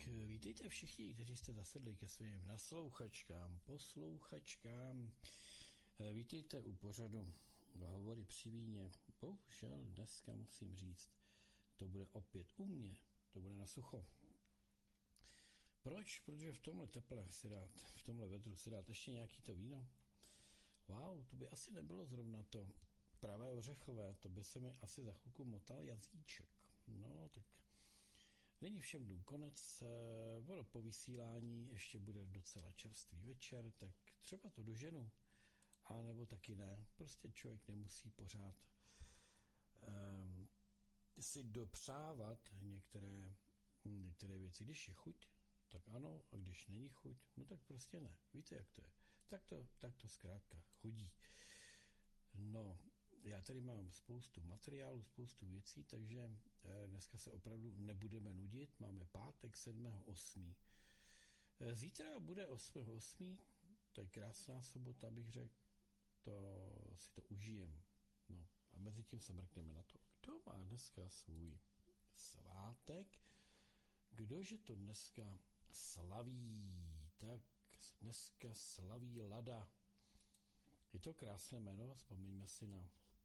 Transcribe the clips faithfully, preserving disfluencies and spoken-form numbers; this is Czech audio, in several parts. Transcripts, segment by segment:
Tak vítejte všichni, kteří jste zasedli ke svým naslouchačkám, poslouchačkám. Vítejte u pořadu Hovory při víně. Bohužel dneska musím říct, to bude opět u mě, to bude na sucho. Proč? Protože v tomhle teple si dát, v tomhle vedru si dát ještě nějaký to víno. Wow, to by asi nebylo zrovna to pravé ořechové, to by se mi asi za chvilku motal jazyček. No, tak není všem dnů konec, ono po vysílání ještě bude docela čerstvý večer, tak třeba to doženu, a nebo taky ne. Prostě člověk nemusí pořád um, si dopřávat některé, některé věci. Když je chuť, tak ano, a když není chuť, no tak prostě ne. Víte, jak to je? Tak to, tak to zkrátka chodí. No, já tady mám spoustu materiálu, spoustu věcí, takže dneska se opravdu nebudeme nudit. Máme pátek sedmého osmého Zítra bude osmého osmého To je krásná sobota, bych řekl. To si to užijem. No, a mezi tím se mrkneme na to, kdo má dneska svůj svátek, kdože to dneska slaví. Tak dneska slaví Lada. Je to krásné jméno, vzpomeňme si na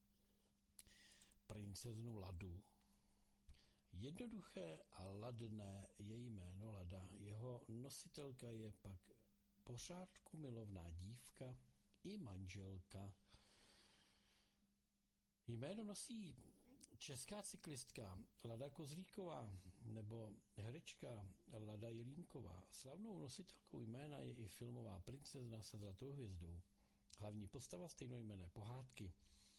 princeznu Ladu. Jednoduché a ladné je jméno Lada. Jeho nositelka je pak pořádku milovná dívka i manželka. Jméno nosí česká cyklistka Lada Kozlíková nebo herečka Lada Jelínková. Slavnou nositelkou jména je i filmová princezna se zlatou hvězdou. Hlavní postava stejnojmenné pohádky.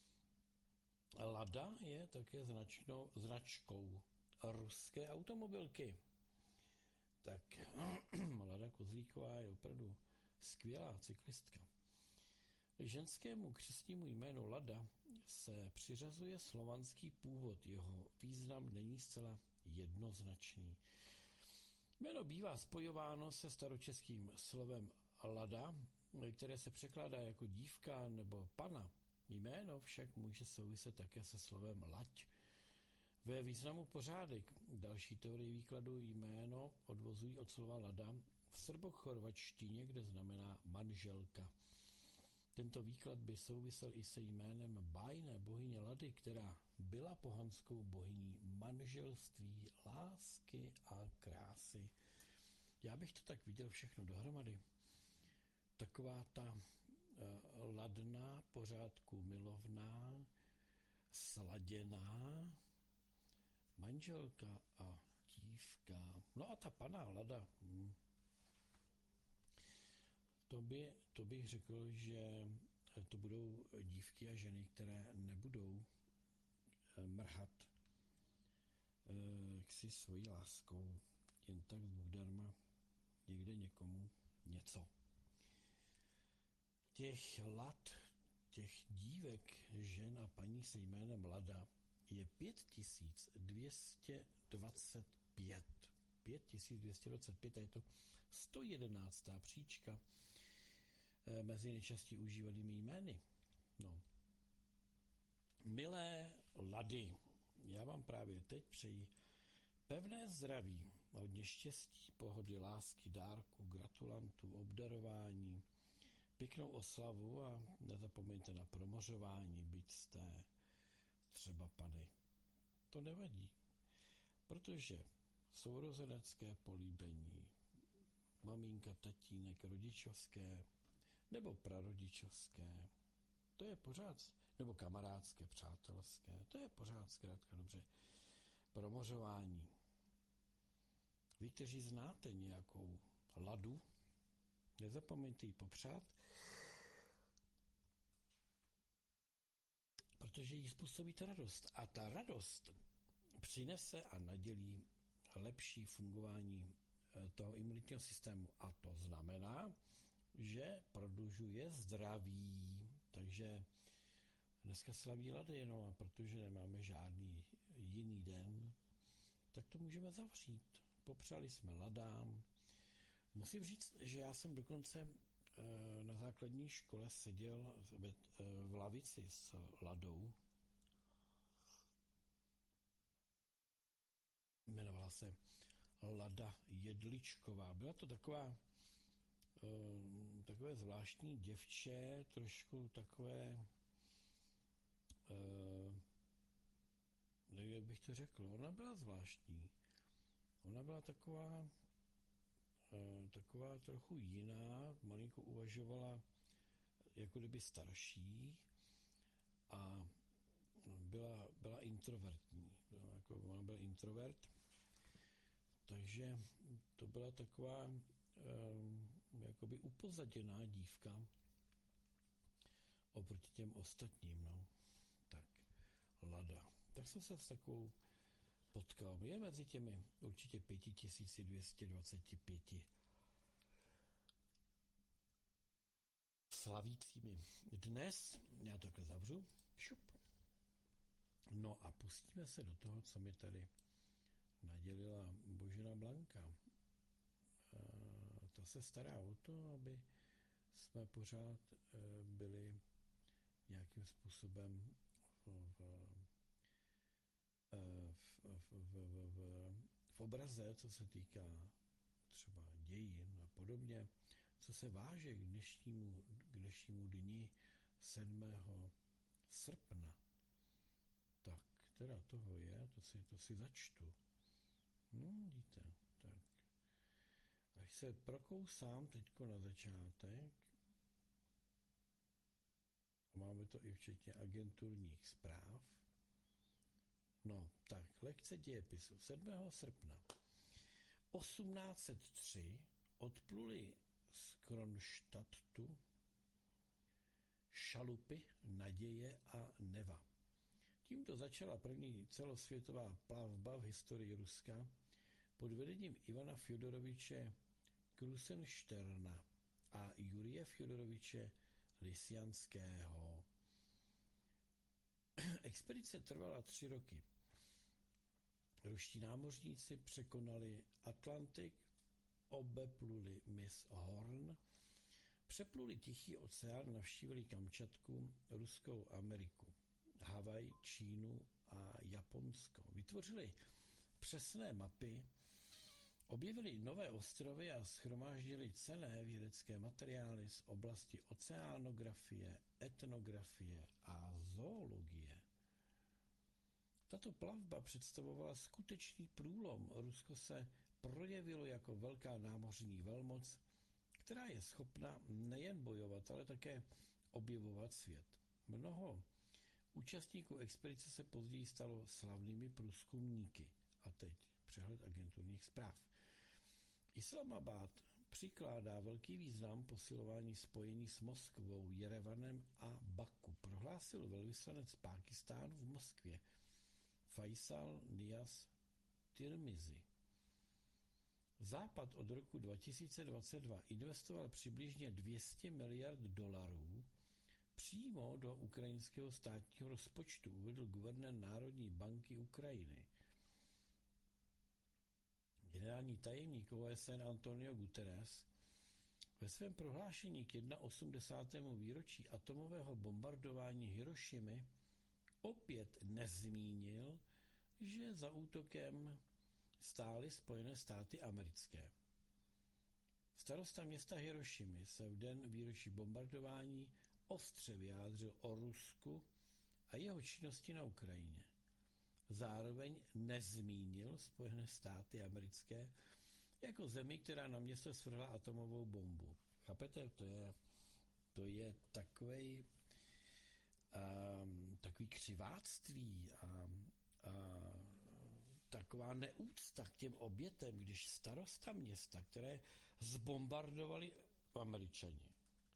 Lada je také značnou, značkou ruské automobilky. Tak Lada Kozlíková je opravdu skvělá cyklistka. Ženskému křestnímu jménu Lada se přiřazuje slovanský původ. Jeho význam není zcela jednoznačný. Jméno bývá spojováno se staročeským slovem Lada, které se překládá jako dívka nebo pana. Jméno však může souviset také se slovem lať. Ve významu pořádek další teorie výkladu jméno odvozují od slova Lada v srbochorvačtině, kde znamená manželka. Tento výklad by souvisel i se jménem bájné bohyně Lady, která byla pohanskou bohyní manželství, lásky a krásy. Já bych to tak viděl všechno dohromady. Taková ta uh, ladná, pořádku milovná, sladěná manželka a dívka. No a ta paná Lada, hm. to, by, to bych řekl, že to budou dívky a ženy, které nebudou mrhat ksi svojí láskou jen tak zdarma někde někomu něco. Těch lad, těch dívek, žen a paní se jménem Lada je pět tisíc dvě stě dvacet pět. pět tisíc dvě stě dvacet pět a je to sto jedenáctá příčka mezi nejčastěji užívanými jmény. No. Milé Lady, já vám právě teď přeji pevné zdraví, hodně štěstí, pohody, lásky, dárku, gratulantů, obdarování, pěknou oslavu a nezapomeňte na promořování, byť jste třeba pany. To nevadí, protože sourozenecké políbení, maminka, tatínek, rodičovské nebo prarodičovské, to je pořád, nebo kamarádské, přátelské, to je pořád zkrátka dobře. Promořování. Vy, kteří znáte nějakou Ladu, nezapomeňte ji popřát, protože jí způsobíte radost. A ta radost přinese a nadělí lepší fungování toho imunitního systému. A to znamená, že prodlužuje zdraví. Takže dneska slaví Lady, no a protože nemáme žádný jiný den, tak to můžeme zavřít. Popřáli jsme Ladám. Musím říct, že já jsem dokonce na základní škole seděl v lavici s Ladou. Jmenovala se Lada Jedličková. Byla to taková uh, takové zvláštní děvče, trošku takové uh, nevím, jak bych to řekl. Ona byla zvláštní. Ona byla taková uh, taková trochu jiná, malinko uvažovala jako kdyby starší a byla, byla introvertní. Byla jako, ona byla introvert, takže to byla taková um, jakoby upozaděná dívka oproti těm ostatním, no. Tak, Lada. Tak jsem se s takovou potkal. Je mezi těmi určitě pět tisíc dvě stě dvacet pět slavícími. Dnes, já takhle zavřu, šup. No a pustíme se do toho, co mi tady nadělila Božena Blanka. E, to se stará o to, aby jsme pořád e, byli nějakým způsobem v, v, v, v, v, v, v obraze, co se týká třeba dějin a podobně, co se váže k dnešnímu, k dnešnímu dni sedmého srpna. Tak, teda toho je, to si, to si začtu. No, vidíte, tak. Až se prokousám teďko na začátek, máme to i včetně agenturních zpráv. No, tak, lekce dějepisu. sedmého srpna osmnáct set tři odpluli z Kronštadtu šalupy Naděje a Neva. Tímto začala první celosvětová plavba v historii Ruska pod vedením Ivana Fjodoroviče Krusenšterna a Jurie Fjodoroviče Lisjanského. Expedice trvala tři roky. Ruští námořníci překonali Atlantik, obepluli mys Horn, přepluli Tichý oceán, navštívili Kamčatku, Ruskou Ameriku, Havaj, Čínu a Japonsko. Vytvořili přesné mapy, objevili nové ostrovy a shromáždili cenné vědecké materiály z oblasti oceánografie, etnografie a zoologie. Tato plavba představovala skutečný průlom. Rusko se projevilo jako velká námořní velmoc, která je schopna nejen bojovat, ale také objevovat svět. Mnoho účastníků expedice se později stalo slavnými průzkumníky. A teď přehled agenturních zpráv. Islamabad přikládá velký význam posilování spojení s Moskvou, Jerevanem a Baku, prohlásil velvyslanec Pákistánu v Moskvě Faisal Niaz Tirmizi. Západ od roku dva tisíce dvacet dva investoval přibližně dvě stě miliard dolarů přímo do ukrajinského státního rozpočtu, uvedl guvernér Národní banky Ukrajiny. Generální tajemník O S N Antonio Guterres ve svém prohlášení k osmdesátému jednomu výročí atomového bombardování Hirošimy opět nezmínil, že za útokem stály Spojené státy americké. Starosta města Hirošimy se v den výročí bombardování ostře vyjádřil o Rusku a jeho činnosti na Ukrajině. Zároveň nezmínil Spojené státy americké jako zemi, která na město svrhla atomovou bombu. Chápete? To je, to je takovej, um, takový křiváctví a, a taková neúcta k těm obětem, když starosta města, které zbombardovali Američani,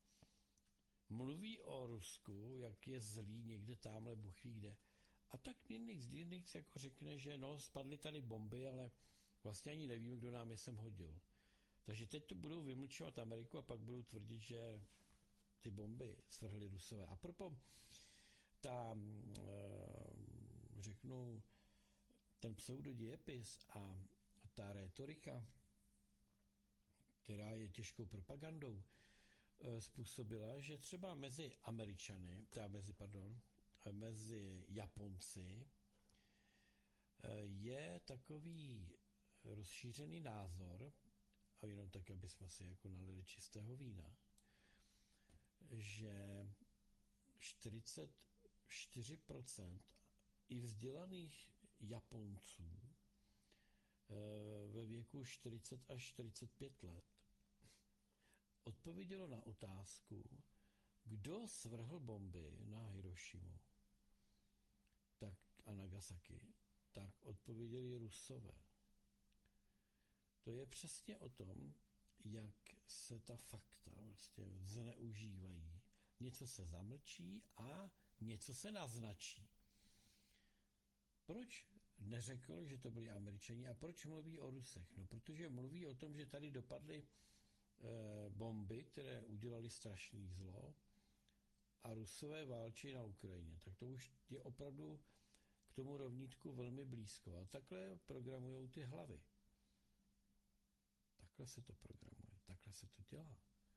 mluví o Rusku, jak je zlý někde tamhle, Bůh ví kde. A tak Nix Nix jako řekne, že no, spadly tady bomby, ale vlastně ani nevíme, kdo nám je sem hodil. Takže teď to budou vymlčovat Ameriku a pak budou tvrdit, že ty bomby svrhly Rusové. A proto ta, řeknu, ten pseudodějepis a ta rétorika, která je těžkou propagandou, způsobila, že třeba mezi Američany, teda mezi, pardon, mezi Japonci je takový rozšířený názor, a jenom tak, aby jsme si jako nalili čistého vína, že čtyřicet čtyři procent i vzdělaných Japonců ve věku čtyřicet až čtyřicet pět let odpovědělo na otázku, kdo svrhl bomby na Hirošimu tak a Nagasaki, tak odpověděli Rusové. To je přesně o tom, jak se ta fakta vlastně zneužívají. Něco se zamlčí a něco se naznačí. Proč neřekl, že to byli Američani a proč mluví o Rusech? No, protože mluví o tom, že tady dopadly e, bomby, které udělali strašný zlo a Rusové válčí na Ukrajině. Tak to už je opravdu k tomu rovnítku velmi blízko. A takhle programujou ty hlavy. Takhle se to programuje, takhle se to dělá.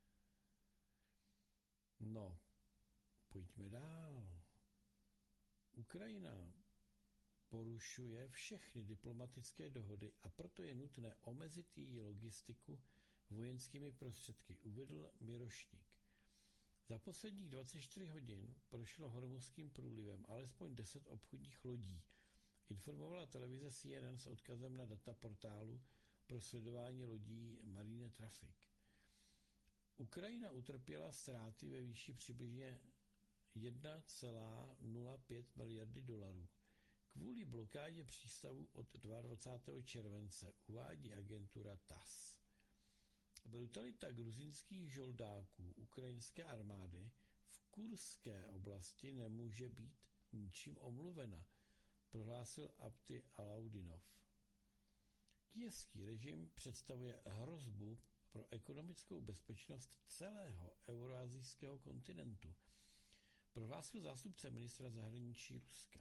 No, pojďme dál. Ukrajina porušuje všechny diplomatické dohody a proto je nutné omezit její logistiku vojenskými prostředky, uvedl Mirošník. Za posledních dvacet čtyři hodin prošlo Hormuzským průlivem alespoň deset obchodních lodí, informovala televize C N N s odkazem na data portálu pro sledování lodí Marine Traffic. Ukrajina utrpěla ztráty ve výši přibližně jedna celá nula pět miliardy dolarů. Kvůli blokádě přístavu od dvacátého druhého července, uvádí agentura T A S S. Brutalita gruzínských žoldáků ukrajinské armády v kurské oblasti nemůže být ničím omluvena, prohlásil Abdi Alaudinov. Kyjevský režim představuje hrozbu pro ekonomickou bezpečnost celého euroazijského kontinentu, prohlásil zástupce ministra zahraničí Ruska.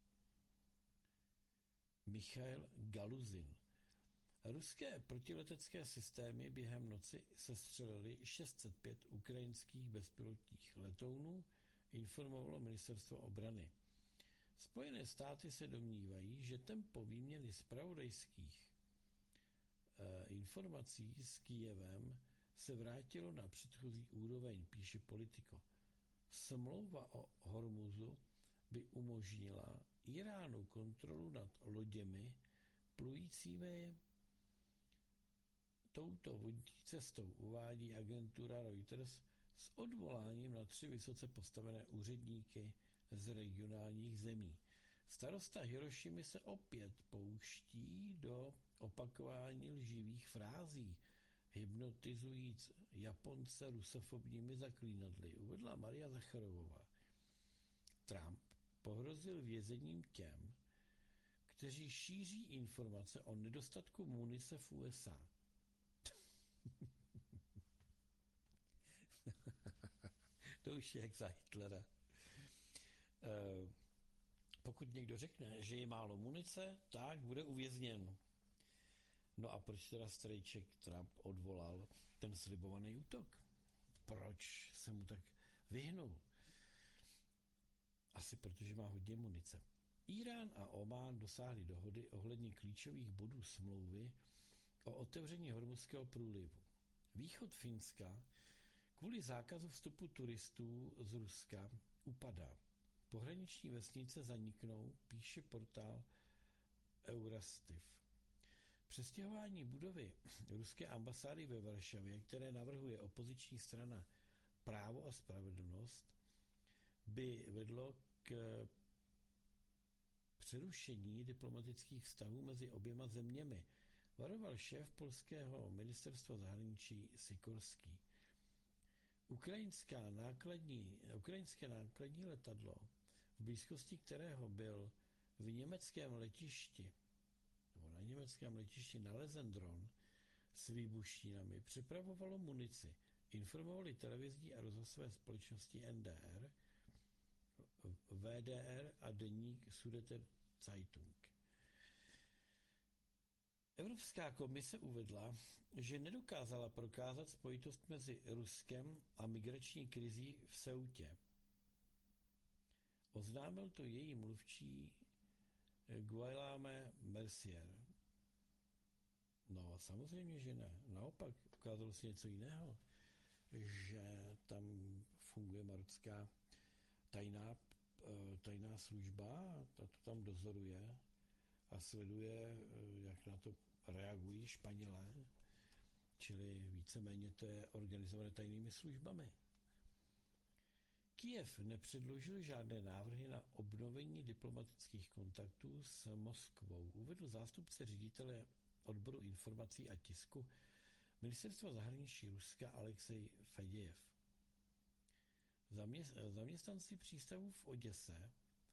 Michail Galuzin. Ruské protiletecké systémy během noci sestřelily šest set pět ukrajinských bezpilotních letounů, informovalo ministerstvo obrany. Spojené státy se domnívají, že tempo výměny zpravodajských e, informací s Kyjevem se vrátilo na předchozí úroveň, píše Politico. Smlouva o Hormuzu by umožnila Iránu kontrolu nad loděmi plujícími touto vodní cestou, uvádí agentura Reuters s odvoláním na tři vysoce postavené úředníky z regionálních zemí. Starosta Hirošimy se opět pouští do opakování lživých frází, hypnotizujíc Japonce rusofobními zaklínadly, uvedla Maria Zacharovová. Trump pohrozil vězením těm, kteří šíří informace o nedostatku munice v U S A. To už je jak za Hitlera. E, pokud někdo řekne, že je málo munice, tak bude uvězněn. No a proč teda strejček Trump odvolal ten slibovaný útok? Proč se mu tak vyhnul? Asi protože má hodně munice. Irán a Omán dosáhli dohody ohledně klíčových bodů smlouvy o otevření Hormuzského průlivu. Východ Finska kvůli zákazu vstupu turistů z Ruska upadá. Pohraniční vesnice zaniknou, píše portál Eurastiv. Přestěhování budovy ruské ambasády ve Varšavě, které navrhuje opoziční strana Právo a spravedlnost, by vedlo k přerušení diplomatických vztahů mezi oběma zeměmi, varoval šéf polského ministerstva zahraničí Sikorský. Ukrajinská nákladní, ukrajinské nákladní letadlo, v blízkosti kterého byl v německém letišti, nebo na německém letišti nalezen dron s výbušninami, přepravovalo munici, informovali televizní a rozhlasové společnosti N D R, V D R a deník Süddeutsche Zeitung. Evropská komise uvedla, že nedokázala prokázat spojitost mezi Ruskem a migrační krizí v Ceutě. Oznámil to její mluvčí Guillaume Mercier. No samozřejmě, že ne. Naopak, ukázalo se něco jiného, že tam funguje marocká tajná, tajná služba a ta to tam dozoruje a sleduje, jak na to reagují Španělé, čili víceméně to je organizované tajnými službami. Kyjev nepředložil žádné návrhy na obnovení diplomatických kontaktů s Moskvou, uvedl zástupce ředitele odboru informací a tisku Ministerstva zahraničí Ruska Alexej Fadějev. Zaměstnanci přístavu v Oděse,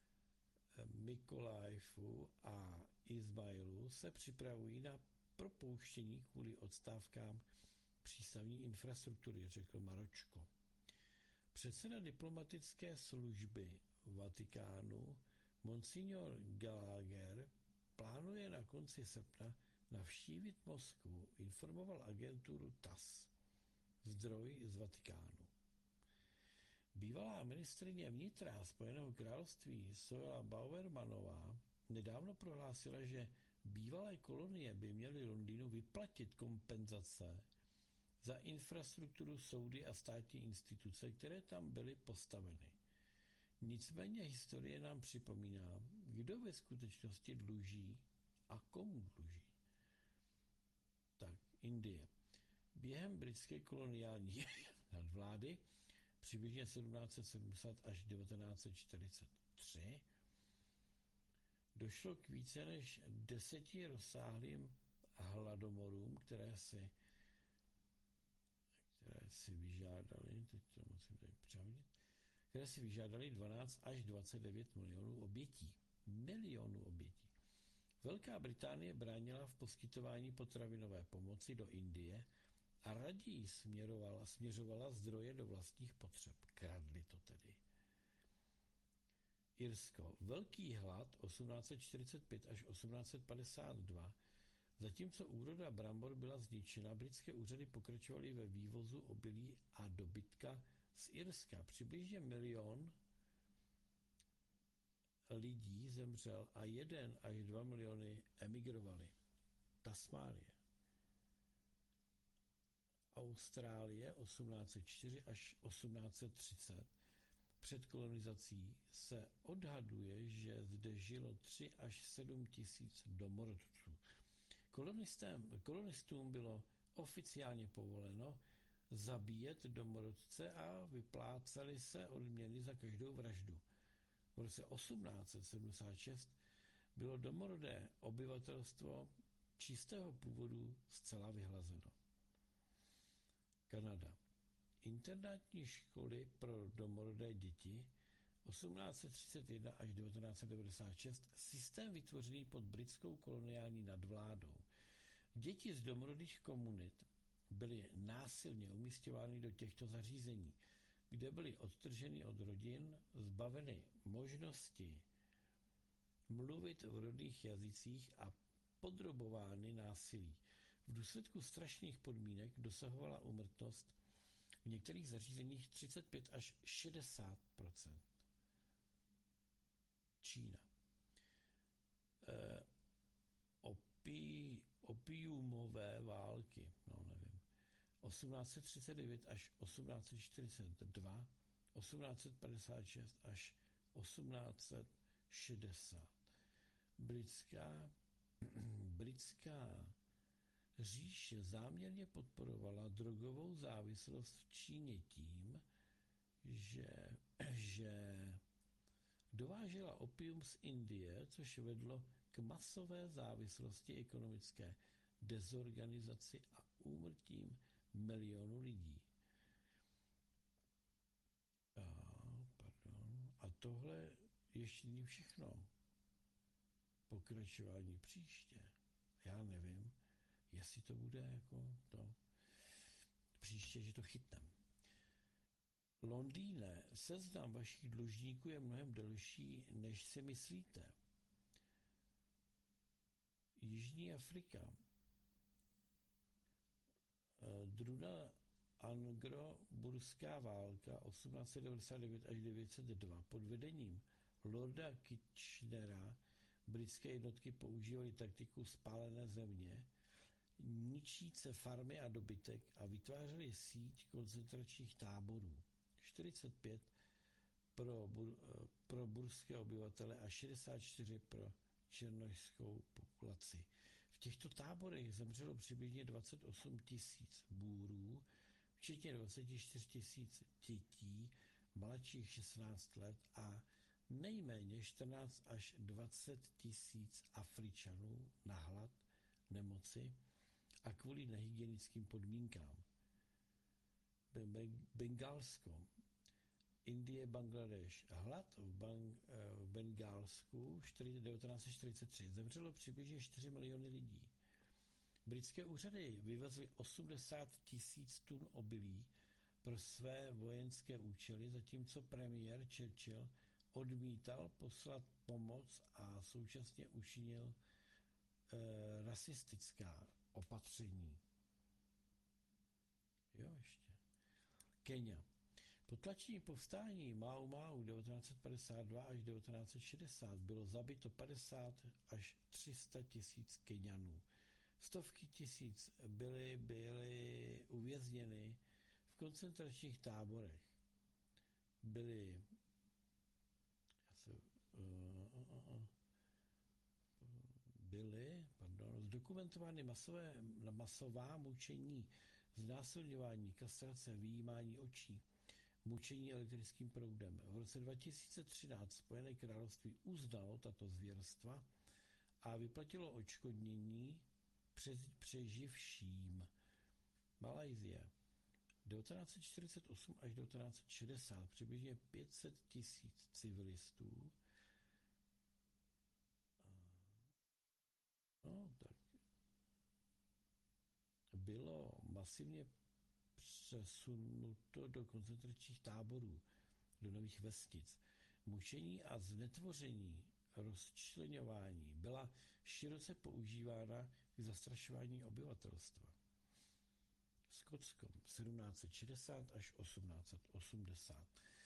Mykolajivu a Izmailu se připravují na propouštění kvůli odstávkám přístavní infrastruktury, řekl Maročko. Předseda diplomatické služby Vatikánu Monsignor Gallagher plánuje na konci srpna navštívit Moskvu, informoval agenturu T A S S, zdroj z Vatikánu. Bývalá ministryně vnitra Spojeného království Zoela Bauermanová nedávno prohlásila, že bývalé kolonie by měly Londýnu vyplatit kompenzace za infrastrukturu, soudy a státní instituce, které tam byly postaveny. Nicméně historie nám připomíná, kdo ve skutečnosti dluží a komu dluží. Tak, Indie. Během britské koloniální nadvlády přibližně sedmnáct set sedmdesát až devatenáct set čtyřicet tři došlo k více než deseti rozsáhlým hladomorům, které si, které si vyžádali, teď to musím tady přehodit, které si vyžádali dvanáct až dvacet devět milionů obětí. Milionů obětí. Velká Británie bránila v poskytování potravinové pomoci do Indie a raději směrovala, směřovala zdroje do vlastních potřeb. Kradli to tedy. Irsko. Velký hlad osmnáct set čtyřicet pět až osmnáct set padesát dva. Zatímco úroda brambor byla zničena, britské úřady pokračovaly ve vývozu obilí a dobytka z Irska. Přibližně milion lidí zemřel a jeden až dva miliony emigrovali. Tasmánie. Austrálie osmnáct set čtyři až osmnáct set třicet. Před kolonizací se odhaduje, že zde žilo tři až sedm tisíc domorodců. Kolonistům bylo oficiálně povoleno zabíjet domorodce a vyplácely se odměny za každou vraždu. V roce osmnáct set sedmdesát šest bylo domorodé obyvatelstvo čistého původu zcela vyhlazeno. Kanada. Internátní školy pro domorodé děti osmnáct set třicet jedna až devatenáct set devadesát šest, systém vytvořený pod britskou koloniální nadvládou. Děti z domorodých komunit byly násilně umísťovány do těchto zařízení, kde byly odtrženy od rodin, zbaveny možnosti mluvit v rodných jazycích a podrobovány násilí. V důsledku strašných podmínek dosahovala úmrtnost v některých zařízeních třicet pět až šedesát procent. Čína. E, opi, opiumové války, no nevím, osmnáct set třicet devět až osmnáct set čtyřicet dva, osmnáct set padesát šest až osmnáct set šedesát. Britská, britská říše záměrně podporovala drogovou závislost v Číně tím, že, že dovážela opium z Indie, což vedlo k masové závislosti, ekonomické dezorganizaci a úmrtím milionů lidí. A, pardon, a tohle ještě není všechno. Pokračování příště. Já nevím, jestli to bude jako to příště, že to chytnem. Londýne, seznam vašich dlužníků je mnohem delší, než si myslíte. Jižní Afrika. Druhá anglo-burská válka osmnáct set devadesát devět až devět set dva pod vedením Lorda Kitchenera britské jednotky používaly taktiku spálené země, ničíce farmy a dobytek a vytvářeli síť koncentračních táborů. čtyřicet pět pro, pro burské obyvatele a šedesát čtyři pro černošskou populaci. V těchto táborech zemřelo přibližně dvacet osm tisíc Búrů, včetně dvacet čtyři tisíc dětí mladších šestnáct let a nejméně čtrnáct až dvacet tisíc Afričanů na hlad, nemoci a kvůli nehygienickým podmínkám. Bengálsko, Indie, Bangladeš. Hlad v, Bang, v Bengálsku devatenáct set čtyřicet tři zemřelo přibližně čtyři miliony lidí. Britské úřady vyvezly osmdesát tisíc tun obilí pro své vojenské účely, zatímco premiér Churchill odmítal poslat pomoc a současně učinil e, rasistická opatření. Jo, ještě. Kenya. Po tlačení povstání Mau Mau devatenáct set padesát dva až devatenáct set šedesát bylo zabito padesát až tři sta tisíc Keňanů. Stovky tisíc byly, byly uvězněny v koncentračních táborech. Byly se, uh, uh, uh, byly pardon, zdokumentovány masové, masová mučení, znásilňování, kastrace, vyjímání očí, mučení elektrickým proudem. V roce dva tisíce třináct Spojené království uznalo tato zvěrstva a vyplatilo odškodnění přeživším. Malajsie. devatenáct set čtyřicet osm až devatenáct set šedesát přibližně pět set tisíc civilistů. No, tak bylo masivně přesunuto do koncentračních táborů, do nových vesnic. Mučení a znetvoření, rozčleňování byla široce používána k zastrašování obyvatelstva. Skotsko sedmnáct set šedesát až osmnáct set osmdesát.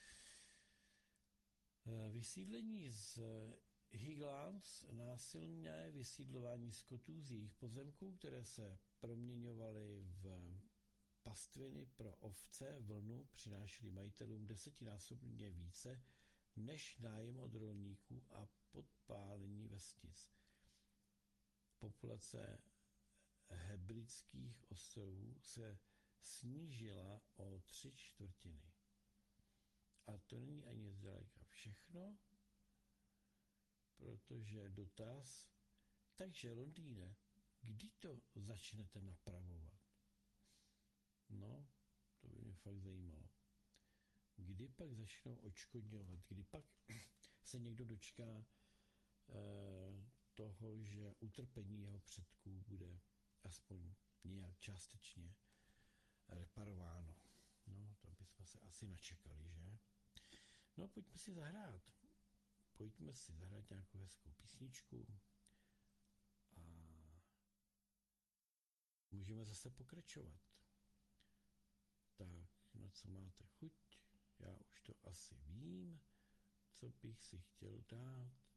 Vysídlení z Highlands, násilné vysídlování Skotů z jejich pozemků, které se proměňovaly v pastviny pro ovce, vlnu, přinášely majitelům desetinásobně více než nájem od rolníků a podpálení vesnic. Populace Hebridských ostrovů se snížila o tři čtvrtiny. A to není ani zdaleka všechno, protože dotaz, takže Londýne, kdy to začnete napravovat? No, to by mě fakt zajímalo. Kdy pak začnou odškodňovat? Kdy pak se někdo dočká eh, toho, že utrpení jeho předků bude aspoň nějak částečně reparováno? No, to bychom se asi načekali, že? No, pojďme si zahrát. Pojďme si zahrát nějakou hezkou písničku a můžeme zase pokračovat. Tak, na co máte chuť? Já už to asi vím, co bych si chtěl dát.